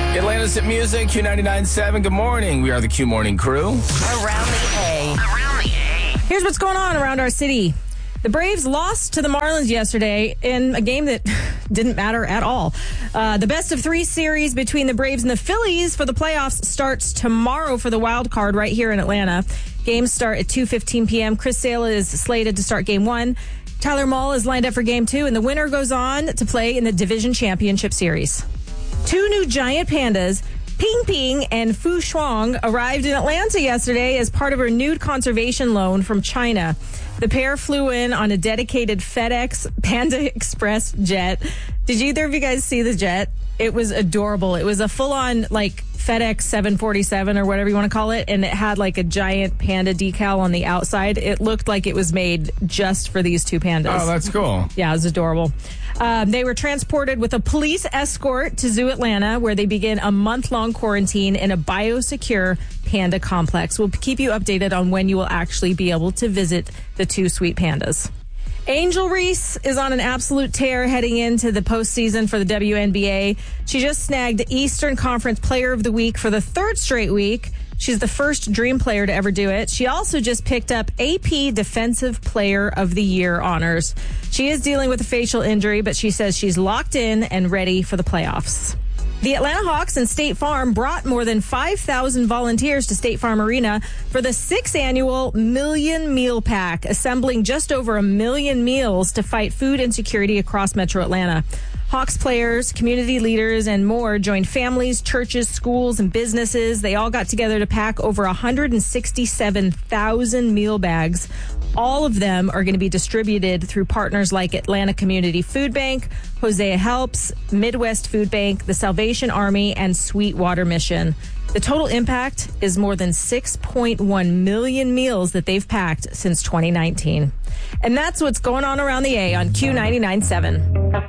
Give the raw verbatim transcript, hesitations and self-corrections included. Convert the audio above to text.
Atlanta's Hit Music, Q ninety-nine point seven. Good morning. We are the Q Morning Crew. Around the A. Around the A. Here's what's going on around our city. The Braves lost to the Marlins yesterday in a game that didn't matter at all. Uh, the best of three series between the Braves and the Phillies for the playoffs starts tomorrow for the wild card right here in Atlanta. Games start at two fifteen p.m. Chris Sale is slated to start game one. Tyler Mull is lined up for game two, and the winner goes on to play in the Division Championship Series. Two new giant pandas, Ping Ping and Fu Shuang, arrived in Atlanta yesterday as part of a renewed conservation loan from China. The pair flew in on a dedicated FedEx Panda Express jet. Did either of you guys see the jet? It was adorable. It was a full-on, like, FedEx seven forty-seven or whatever you want to call it, and it had, like, a giant panda decal on the outside. It looked like it was made just for these two pandas. Oh, that's cool. Yeah, it was adorable. Um, they were transported with a police escort to Zoo Atlanta, where they begin a month-long quarantine in a biosecure panda complex. We'll keep you updated on when you will actually be able to visit the two sweet pandas. Angel Reese is on an absolute tear heading into the postseason for the W N B A. She just snagged Eastern Conference Player of the Week for the third straight week. She's the first Dream player to ever do it. She also just picked up A P Defensive Player of the Year honors. She is dealing with a facial injury, but she says she's locked in and ready for the playoffs. The Atlanta Hawks and State Farm brought more than five thousand volunteers to State Farm Arena for the sixth annual Million Meal Pack, assembling just over a million meals to fight food insecurity across Metro Atlanta. Hawks players, community leaders, and more joined families, churches, schools, and businesses. They all got together to pack over one hundred sixty-seven thousand meal bags. All of them are going to be distributed through partners like Atlanta Community Food Bank, Hosea Helps, Midwest Food Bank, the Salvation Army, and Sweetwater Mission. The total impact is more than six point one million meals that they've packed since twenty nineteen. And that's what's going on around the A on Q ninety-nine point seven.